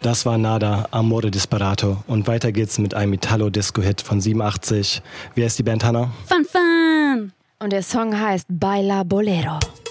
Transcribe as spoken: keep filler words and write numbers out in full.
Das war Nada, Amore Disperato. Und weiter geht's mit einem Italo-Disco-Hit von siebenundachtzig. Wie heißt die Band, Hannah? Fun Fun! Und der Song heißt Baila Bolero.